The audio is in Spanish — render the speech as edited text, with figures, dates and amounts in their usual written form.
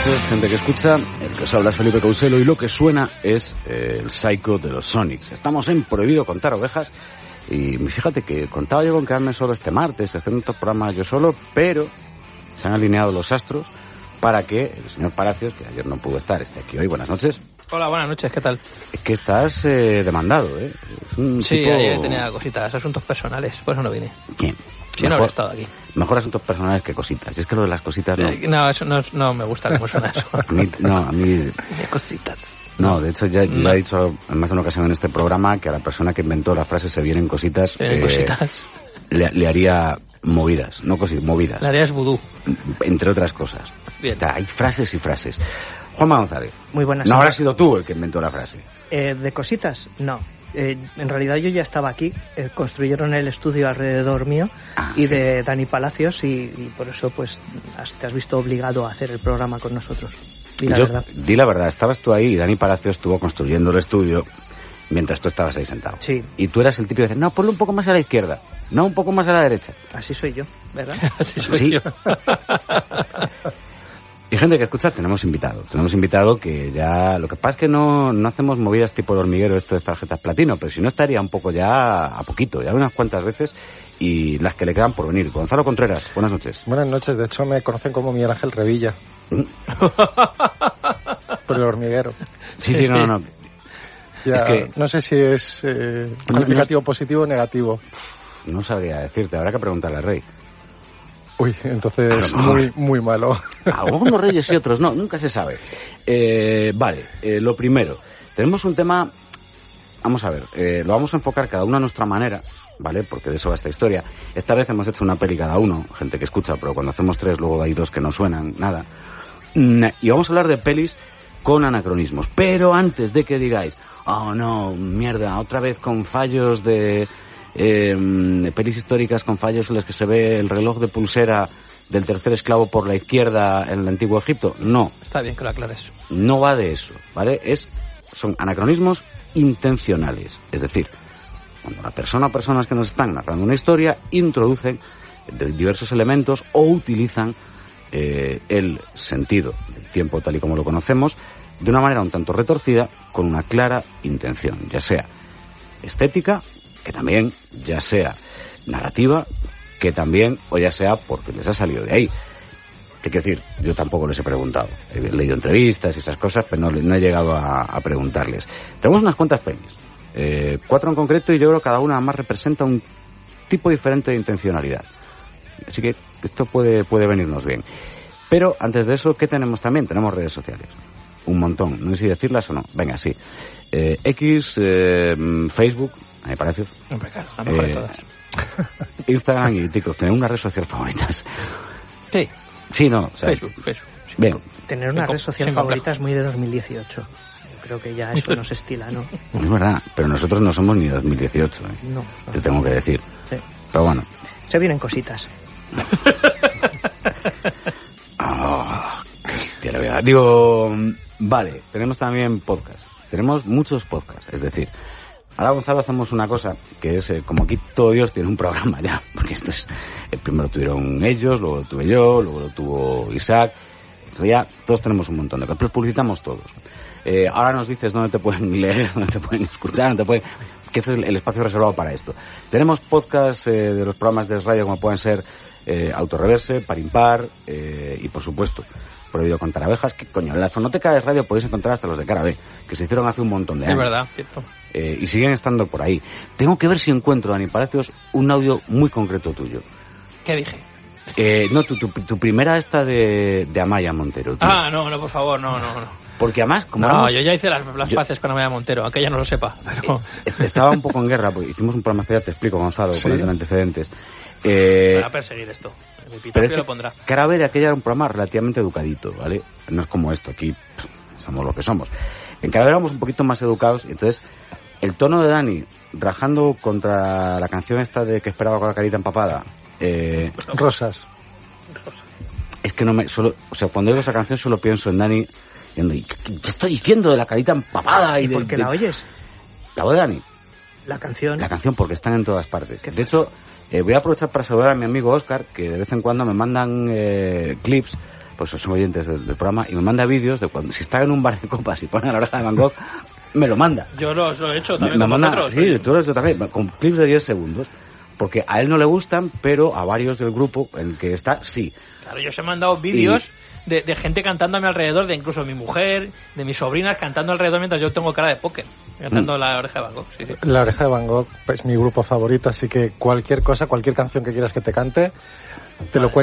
noches, gente que escucha. El que os habla es Felipe Couselo y lo que suena es el Psycho de los Sonics. Estamos en Prohibido Contar Ovejas y fíjate que contaba yo con quedarme solo este martes, haciendo otro programa yo solo, pero se han alineado los astros para que el señor Palacios, que ayer no pudo estar, esté aquí hoy. Buenas noches. Hola, buenas noches, ¿qué tal? Es que estás demandado, ¿eh? Es un sí, tipo... ayer tenía cositas, asuntos personales, por eso no vine. ¿Quién? Sí, no habría estado aquí. Mejor asuntos personales que cositas. Y es que lo de las cositas no... No, eso no me gusta cómo suena eso. a mí... Cositas. No, de hecho ya he dicho en más de una ocasión en este programa que a la persona que inventó la frase "se vienen cositas", cositas. Le haría movidas, no cositas, movidas. Le harías vudú. Entre otras cosas. Bien. O sea, hay frases y frases. Juanma González. Muy buenas. ¿No habrás sido tú el que inventó la frase? ¿De cositas? No. En realidad yo ya estaba aquí. Construyeron el estudio alrededor mío y sí, de Dani Palacios y por eso pues te has visto obligado a hacer el programa con nosotros. Di la verdad, estabas tú ahí y Dani Palacios estuvo construyendo el estudio mientras tú estabas ahí sentado. Sí. Y tú eras el típico de decir, no, ponlo un poco más a la izquierda, no, un poco más a la derecha. Así soy yo, ¿verdad? Así soy yo. Y gente que escucha, tenemos invitado que ya, lo que pasa es que no hacemos movidas tipo el hormiguero, esto de tarjetas platino, pero si no estaría un poco ya a poquito, ya unas cuantas veces, y las que le quedan por venir. Gonzalo Contreras, buenas noches. Buenas noches, de hecho me conocen como Miguel Ángel Revilla. Por el hormiguero. Sí, no. Ya, es que, no sé si es calificativo positivo o negativo. No sabría decirte, habrá que preguntarle al rey. Uy, entonces muy malo. Algunos reyes y otros no, nunca se sabe. Vale, lo primero, tenemos un tema, vamos a ver, lo vamos a enfocar cada uno a nuestra manera, ¿vale? Porque de eso va esta historia. Esta vez hemos hecho una peli cada uno, gente que escucha, pero cuando hacemos tres luego hay dos que no suenan, nada. Y vamos a hablar de pelis con anacronismos. Pero antes de que digáis, oh no, mierda, otra vez con fallos de pelis históricas con fallos en los que se ve el reloj de pulsera del tercer esclavo por la izquierda en el antiguo Egipto. No. Está bien que lo aclares. No va de eso, ¿vale? Son anacronismos intencionales. Es decir, cuando la persona o personas que nos están narrando una historia introducen diversos elementos o utilizan el sentido del tiempo tal y como lo conocemos de una manera un tanto retorcida con una clara intención, ya sea estética, que también, ya sea narrativa, que también, o ya sea porque les ha salido de ahí. ¿Qué quiero decir? Yo tampoco les he preguntado. He leído entrevistas y esas cosas, pero no he llegado a preguntarles. Tenemos unas cuantas pelis, 4 en concreto, y yo creo que cada una además representa un tipo diferente de intencionalidad. Así que esto puede venirnos bien. Pero antes de eso, ¿qué tenemos también? Tenemos redes sociales. Un montón. No sé si decirlas o no. Venga, sí. X, Facebook... ¿Me parece? Hombre, claro, la mejor de todas. Instagram y TikTok. ¿Tienen una red social favoritas? Sí. Sí, no. O sea, Facebook. Bien. Tener una red social favorita es muy de 2018. Yo creo que ya eso no se estila, ¿no? Es verdad, pero nosotros no somos ni 2018, ¿eh? No. Te tengo que decir. Sí. Pero bueno. Se vienen cositas. Digo, vale, tenemos también podcast. Tenemos muchos podcasts, es decir... Ahora, Gonzalo, hacemos una cosa, que es, como aquí todo Dios tiene un programa ya, porque esto es, primero tuvieron ellos, luego lo tuve yo, luego lo tuvo Isaac, entonces ya todos tenemos un montón de cosas, pero publicitamos todos. Ahora nos dices dónde te pueden leer, dónde te pueden escuchar, que este es el espacio reservado para esto. Tenemos podcasts de los programas de radio como pueden ser Autorreverse, Par Impar, y por supuesto, Prohibido Contar Abejas, que coño, en la Fonoteca de Radio podéis encontrar hasta los de Cara B, que se hicieron hace un montón de años. Es verdad, cierto. Y siguen estando por ahí. Tengo que ver si encuentro, Dani Palacios, un audio muy concreto tuyo. ¿Qué dije? No, tu primera esta de Amaya Montero. Tío. No, por favor, no. Porque además, como yo ya hice las paces con Amaya Montero, aunque ella no lo sepa. Pero... Estaba un poco en guerra, porque hicimos un programa, ya te explico, Gonzalo, ¿Sí? con antecedentes. Para perseguir esto. Pero es que lo pondrá. Cara B de aquella era un programa relativamente educadito, ¿vale? No es como esto, aquí somos lo que somos. En Cara B éramos un poquito más educados, y entonces el tono de Dani rajando contra la canción esta de que esperaba con la carita empapada. Rosas. Es que no me... o sea, cuando oigo esa canción solo pienso en Dani... ¿Qué estoy diciendo de la carita empapada? ¿Y por qué la oyes? La voz de Dani. La canción, porque están en todas partes. De hecho, voy a aprovechar para saludar a mi amigo Óscar, que de vez en cuando me mandan clips pues son oyentes del programa, y me manda vídeos de cuando, si está en un bar de copas y pone La Oreja de Van Gogh, me lo manda. Yo lo he hecho también me con manda, vosotros. Sí, tú lo has hecho también, con clips de 10 segundos. Porque a él no le gustan, pero a varios del grupo en el que está, sí. Claro, yo os he mandado vídeos de gente cantando a mi alrededor, de incluso mi mujer, de mis sobrinas cantando alrededor mientras yo tengo cara de póker, cantando La Oreja de Van Gogh. Sí. La Oreja de Van Gogh es mi grupo favorito, así que cualquier cosa, cualquier canción que quieras que te cante, te lo cuento.